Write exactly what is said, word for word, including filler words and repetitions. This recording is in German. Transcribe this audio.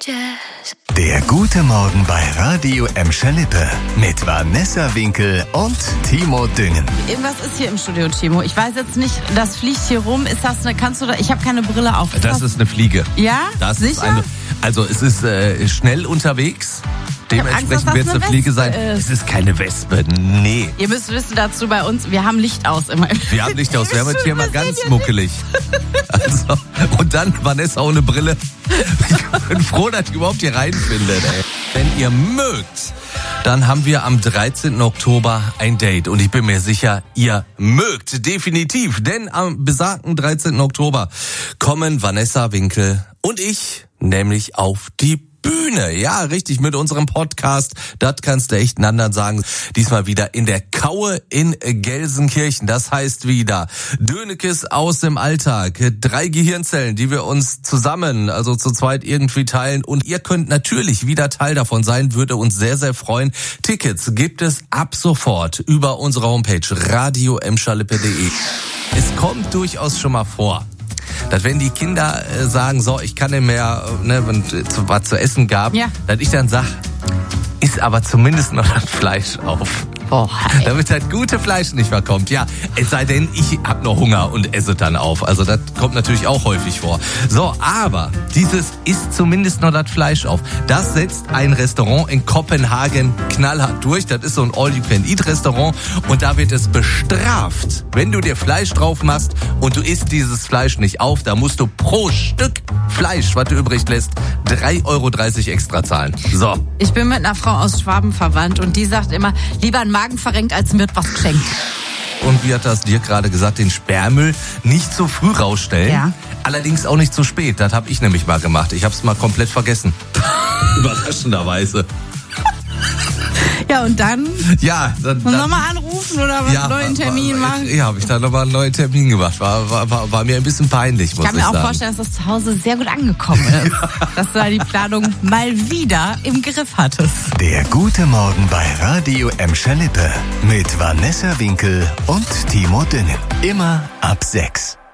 Der gute Morgen bei Radio Emscher Lippe mit Vanessa Winkel und Timo Düngen. Irgendwas ist hier im Studio, Timo. Ich weiß jetzt nicht, das fliegt hier rum. Ist das eine, kannst du da, ich habe keine Brille auf. Ist das, das ist eine Fliege. Ja? Das Sicher? Ist eine, also es ist äh, schnell unterwegs. Dementsprechend wird es eine Fliege sein. Ist. Es ist keine Wespe, nee. Ihr müsst wissen dazu bei uns, wir haben Licht aus immer. Wir haben Licht aus, wir haben jetzt hier mal ganz muckelig. Also, und dann Vanessa ohne Brille. Ich bin froh, dass ich überhaupt hier reinfinde. Ey. Wenn ihr mögt, dann haben wir am dreizehnten Oktober ein Date. Und ich bin mir sicher, ihr mögt definitiv. Denn am besagten dreizehnten Oktober kommen Vanessa Winkel und ich nämlich auf die Bühne. Ja, richtig, mit unserem Podcast. Das kannst du echt einen anderen sagen. Diesmal wieder in der Kaue in Gelsenkirchen. Das heißt wieder Dönekes aus dem Alltag. Drei Gehirnzellen, die wir uns zusammen, also zu zweit irgendwie teilen. Und ihr könnt natürlich wieder Teil davon sein. Würde uns sehr, sehr freuen. Tickets gibt es ab sofort über unsere Homepage radio emscher lippe punkt de. Es kommt durchaus schon mal vor, dass wenn die Kinder äh, sagen, so, ich kann nicht mehr, ne, wenn es was zu essen gab, ja. dass ich dann sag, ist aber zumindest noch das Fleisch auf. Oh, damit das gute Fleisch nicht verkommt. Ja, es sei denn, ich hab noch Hunger und esse dann auf. Also das kommt natürlich auch häufig vor. So, aber dieses ist zumindest noch das Fleisch auf. Das setzt ein Restaurant in Kopenhagen knallhart durch. Das ist so ein All-You-Can-Eat-Restaurant. Und da wird es bestraft, wenn du dir Fleisch drauf machst und du isst dieses Fleisch nicht auf. Da musst du pro Stück Fleisch, was du übrig lässt, drei Euro dreißig extra zahlen. So. Ich bin mit einer Frau aus Schwaben verwandt und die sagt immer, lieber ein Magen verrenkt, als mir wird was geschenkt. Und wie hat das dir gerade gesagt, den Sperrmüll nicht so früh rausstellen, ja. Allerdings auch nicht zu spät. Das habe ich nämlich mal gemacht. Ich habe es mal komplett vergessen. Überraschenderweise. Ja, und dann? Ja, dann. dann nochmal anrufen oder was, ja, einen neuen Termin war, machen? Ja, habe ich dann nochmal einen neuen Termin gemacht. War, war, war, war mir ein bisschen peinlich, muss ich sagen. Ich kann mir auch vorstellen, dass das zu Hause sehr gut angekommen ist. Ja. Dass du da die Planung mal wieder im Griff hattest. Der gute Morgen bei Radio Emscher Lippe mit Vanessa Winkel und Timo Düngen. Immer ab sechs.